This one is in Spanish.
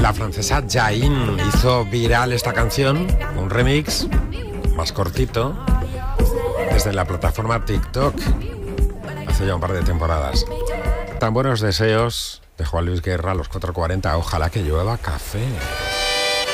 La francesa Jain hizo viral esta canción, un remix más cortito, desde la plataforma TikTok, hace ya un par de temporadas. Tan buenos deseos de Juan Luis Guerra a los 4:40. Ojalá que llueva café.